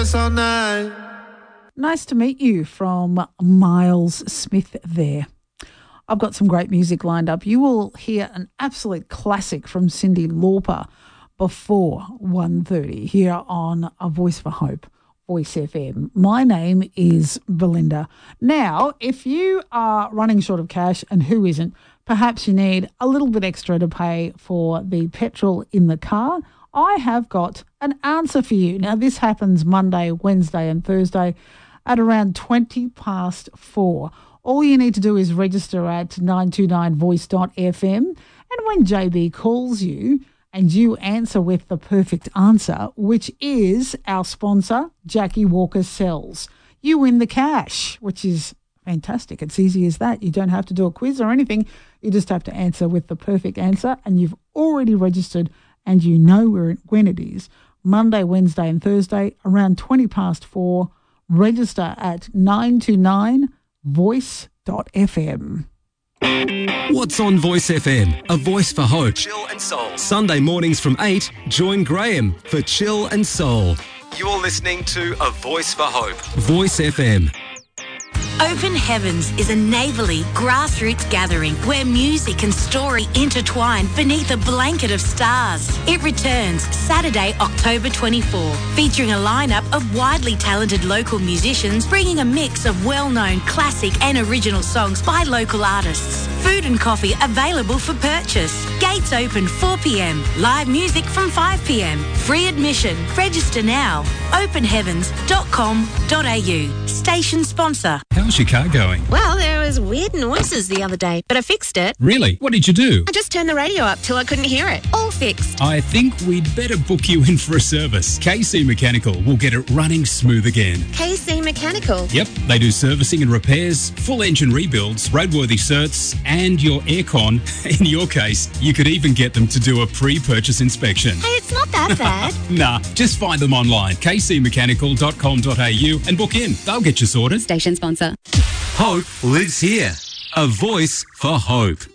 all night. Nice to meet you from Miles Smith there. I've got some great music lined up. You will hear an absolute classic from Cyndi Lauper before 1:30 here on A Voice for Hope, Voice FM. My name is Belinda. Now, if you are running short of cash, and who isn't, perhaps you need a little bit extra to pay for the petrol in the car, I have got an answer for you. Now, this happens Monday, Wednesday and Thursday at around 4:20. All you need to do is register at 929voice.fm, and when JB calls you and you answer with the perfect answer, which is our sponsor, Jackie Walker Sells, you win the cash, which is fantastic. It's easy as that. You don't have to do a quiz or anything. You just have to answer with the perfect answer, and you've already registered and you know when it is. Monday, Wednesday and Thursday around 4:20. Register at 929voice.fm. What's on Voice FM? A voice for hope. Chill and Soul. Sunday mornings from 8, join Graham for Chill and Soul. You're listening to A Voice for Hope. Voice FM. Open Heavens is a neighbourly, grassroots gathering where music and story intertwine beneath a blanket of stars. It returns Saturday, October 24, featuring a lineup of widely talented local musicians bringing a mix of well-known classic and original songs by local artists. Food and coffee available for purchase. Gates open 4 p.m. Live music from 5 p.m. Free admission. Register now. openheavens.com.au. Station sponsor. How's your car going? Well, there was weird noises the other day, but I fixed it. Really? What did you do? I just turned the radio up till I couldn't hear it. All fixed. I think we'd better book you in for a service. KC Mechanical will get it running smooth again. KC Mechanical? Yep, they do servicing and repairs, full engine rebuilds, roadworthy certs, and your aircon. In your case, you could even get them to do a pre-purchase inspection. Hey, it's not that bad. Nah, just find them online, kcmechanical.com.au, and book in. They'll get you sorted. Station sponsor. Hope lives here. A voice for hope.